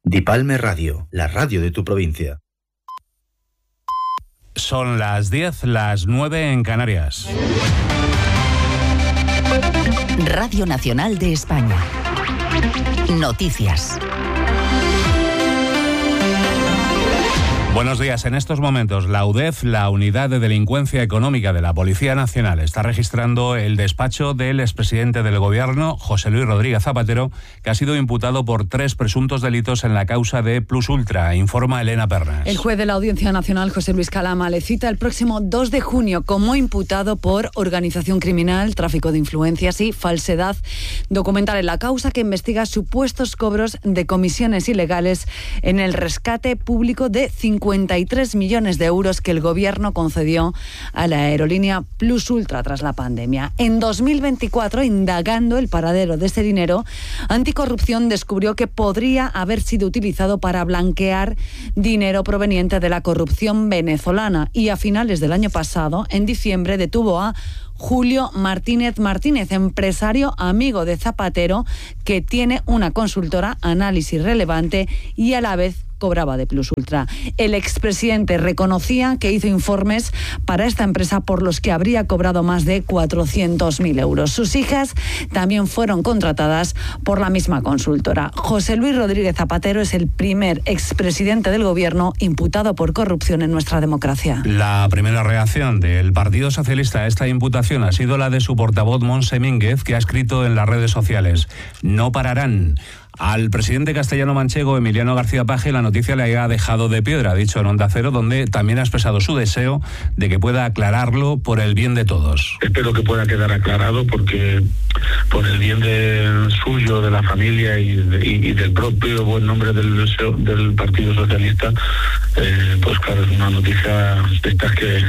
Dipalme Radio, la radio de tu provincia. Son las 10, las 9 en Canarias. Radio Nacional de España. Noticias. Buenos días. En estos momentos, la UDEF, la Unidad de Delincuencia Económica de la Policía Nacional, está registrando el despacho del expresidente del Gobierno, José Luis Rodríguez Zapatero, que ha sido imputado por 3 presuntos delitos en la causa de Plus Ultra, informa Elena Pernas. El juez de la Audiencia Nacional, José Luis Calama, le cita el próximo 2 de junio como imputado por organización criminal, tráfico de influencias y falsedad documental en la causa que investiga supuestos cobros de comisiones ilegales en el rescate público de 53 millones de euros que el Gobierno concedió a la aerolínea Plus Ultra tras la pandemia. En 2024, indagando el paradero de ese dinero, Anticorrupción descubrió que podría haber sido utilizado para blanquear dinero proveniente de la corrupción venezolana y a finales del año pasado, en diciembre, detuvo a Julio Martínez, empresario amigo de Zapatero, que tiene una consultora Análisis Relevante y a la vez cobraba de Plus Ultra. El expresidente reconocía que hizo informes para esta empresa por los que habría cobrado más de 400.000 euros. Sus hijas también fueron contratadas por la misma consultora. José Luis Rodríguez Zapatero es el primer expresidente del Gobierno imputado por corrupción en nuestra democracia. La primera reacción del Partido Socialista a esta imputación ha sido la de su portavoz Montse Mínguez, que ha escrito en las redes sociales: no pararán. Al presidente castellano-manchego Emiliano García Paje la noticia le ha dejado de piedra, ha dicho en Onda Cero, donde también ha expresado su deseo de que pueda aclararlo por el bien de todos. Espero que pueda quedar aclarado porque por el bien suyo, de la familia y del propio buen nombre del Partido Socialista, pues claro, es una noticia de estas que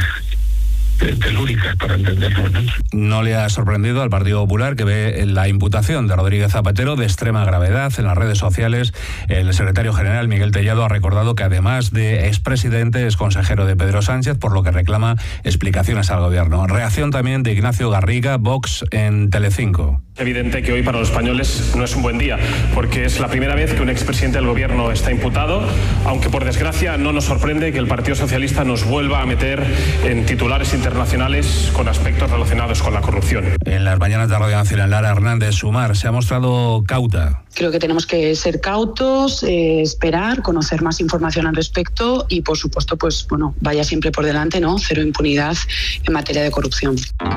telúricas para entenderlo, ¿no? No le ha sorprendido al Partido Popular, que ve la imputación de Rodríguez Zapatero de extrema gravedad. En las redes sociales, el secretario general Miguel Tellado ha recordado que además de expresidente es consejero de Pedro Sánchez, por lo que reclama explicaciones al Gobierno. Reacción también de Ignacio Garriga, Vox, en Telecinco. Es evidente que hoy para los españoles no es un buen día, porque es la primera vez que un expresidente del Gobierno está imputado, aunque por desgracia no nos sorprende que el Partido Socialista nos vuelva a meter en titulares internacionales con aspectos relacionados con la corrupción. En las mañanas de Radio Nacional, Lara Hernández Sumar se ha mostrado cauta. Creo que tenemos que ser cautos, esperar, conocer más información al respecto y, por supuesto, pues bueno, vaya siempre por delante, ¿no? Cero impunidad en materia de corrupción.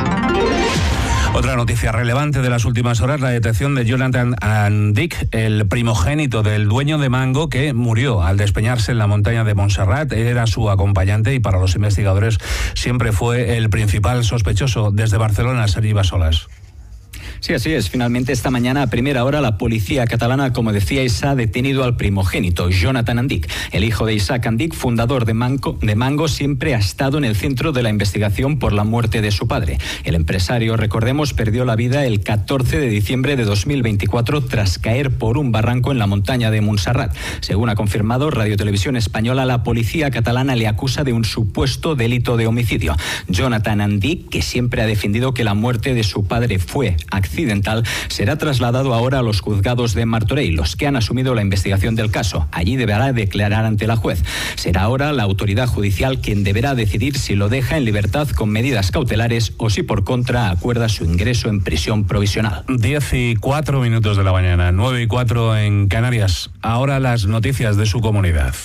Otra noticia relevante de las últimas horas, la detección de Jonathan Andic, el primogénito del dueño de Mango, que murió al despeñarse en la montaña de Montserrat. Él era su acompañante y para los investigadores siempre fue el principal sospechoso. Desde Barcelona, Sergi Bassolas. Sí, así es. Finalmente, esta mañana a primera hora, la policía catalana, como decíais, ha detenido al primogénito, Jonathan Andic. El hijo de Isaac Andic, fundador de Mango, siempre ha estado en el centro de la investigación por la muerte de su padre. El empresario, recordemos, perdió la vida el 14 de diciembre de 2024 tras caer por un barranco en la montaña de Montserrat. Según ha confirmado Radio Televisión Española, la policía catalana le acusa de un supuesto delito de homicidio. Jonathan Andic, que siempre ha defendido que la muerte de su padre fue accidental, será trasladado ahora a los juzgados de Martorell, los que han asumido la investigación del caso. Allí deberá declarar ante la juez. Será ahora la autoridad judicial quien deberá decidir si lo deja en libertad con medidas cautelares o si por contra acuerda su ingreso en prisión provisional. 10:04 de la mañana, 9:04 en Canarias. Ahora las noticias de su comunidad.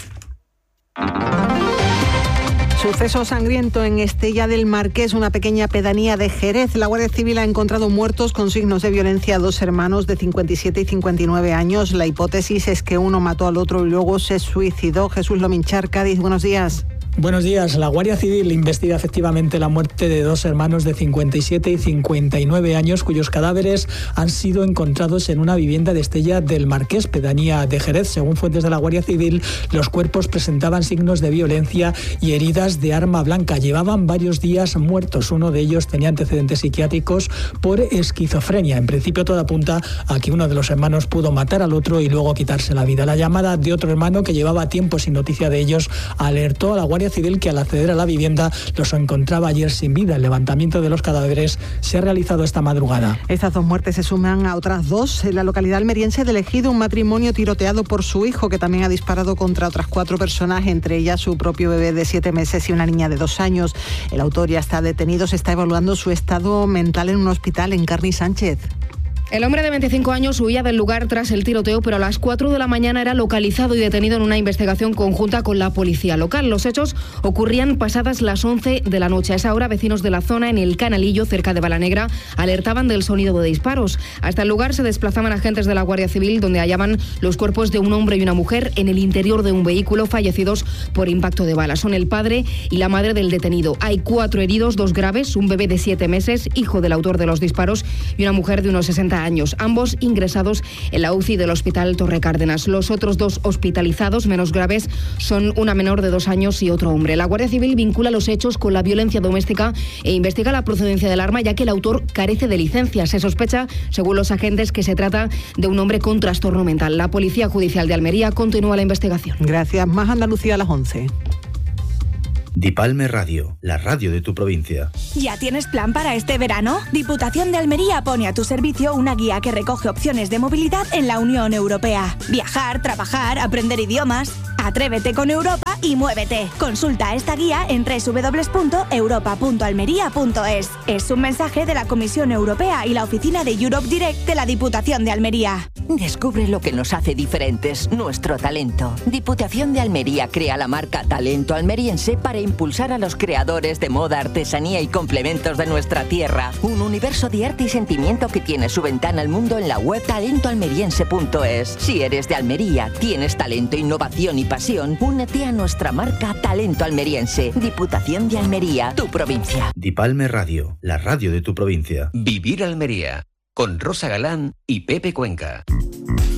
Suceso sangriento en Estella del Marqués, una pequeña pedanía de Jerez. La Guardia Civil ha encontrado muertos con signos de violencia a 2 hermanos de 57 y 59 años. La hipótesis es que uno mató al otro y luego se suicidó. Jesús Lominchar, Cádiz, buenos días. Buenos días. La Guardia Civil investiga efectivamente la muerte de 2 hermanos de 57 y 59 años cuyos cadáveres han sido encontrados en una vivienda de Estella del Marqués, pedanía de Jerez. Según fuentes de la Guardia Civil, los cuerpos presentaban signos de violencia y heridas de arma blanca. Llevaban varios días muertos. Uno de ellos tenía antecedentes psiquiátricos por esquizofrenia. En principio todo apunta a que uno de los hermanos pudo matar al otro y luego quitarse la vida. La llamada de otro hermano que llevaba tiempo sin noticia de ellos alertó a la Guardia Guardia Civil, que al acceder a la vivienda los encontraba ayer sin vida. El levantamiento de los cadáveres se ha realizado esta madrugada. Estas 2 muertes se suman a otras 2 en la localidad almeriense de Ejido, un matrimonio tiroteado por su hijo, que también ha disparado contra otras 4 personas, entre ellas su propio bebé de 7 meses y una niña de 2 años. El autor ya está detenido, se está evaluando su estado mental en un hospital en Carni Sánchez. El hombre de 25 años huía del lugar tras el tiroteo, pero a las 4 de la mañana era localizado y detenido en una investigación conjunta con la policía local. Los hechos ocurrían pasadas las 11 de la noche. A esa hora, vecinos de la zona, en el Canalillo, cerca de Balanegra, alertaban del sonido de disparos. Hasta el lugar se desplazaban agentes de la Guardia Civil, donde hallaban los cuerpos de un hombre y una mujer en el interior de un vehículo, fallecidos por impacto de bala. Son el padre y la madre del detenido. Hay 4 heridos, 2 graves, un bebé de 7 meses, hijo del autor de los disparos, y una mujer de unos 60 años, ambos ingresados en la UCI del Hospital Torre Cárdenas. Los otros 2 hospitalizados, menos graves, son una menor de 2 años y otro hombre. La Guardia Civil vincula los hechos con la violencia doméstica e investiga la procedencia del arma, ya que el autor carece de licencia. Se sospecha, según los agentes, que se trata de un hombre con trastorno mental. La Policía Judicial de Almería continúa la investigación. Gracias. Más Andalucía a las 11. Dipalme Radio, la radio de tu provincia. ¿Ya tienes plan para este verano? Diputación de Almería pone a tu servicio una guía que recoge opciones de movilidad en la Unión Europea. Viajar, trabajar, aprender idiomas. Atrévete con Europa y muévete. Consulta esta guía en www.europa.almería.es. Es un mensaje de la Comisión Europea y la oficina de Europe Direct de la Diputación de Almería. Descubre lo que nos hace diferentes, nuestro talento. Diputación de Almería crea la marca Talento Almeriense para impulsar a los creadores de moda, artesanía y complementos de nuestra tierra. Un universo de arte y sentimiento que tiene su ventana al mundo en la web talentoalmeriense.es. Si eres de Almería, tienes talento, innovación y pasión, únete a nuestra marca Talento Almeriense. Diputación de Almería, tu provincia. Dipalme Radio, la radio de tu provincia. Vivir Almería, con Rosa Galán y Pepe Cuenca.